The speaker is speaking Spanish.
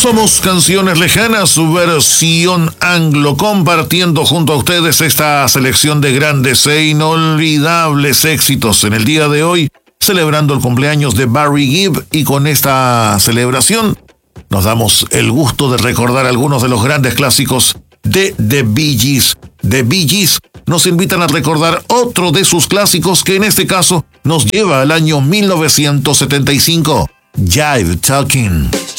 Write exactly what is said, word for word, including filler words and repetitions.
Somos Canciones Lejanas, su versión anglo, compartiendo junto a ustedes esta selección de grandes e inolvidables éxitos en el día de hoy, celebrando el cumpleaños de Barry Gibb, y con esta celebración nos damos el gusto de recordar algunos de los grandes clásicos de The Bee Gees. The Bee Gees nos invitan a recordar otro de sus clásicos, que en este caso nos lleva al año mil novecientos setenta y cinco, Jive Talking.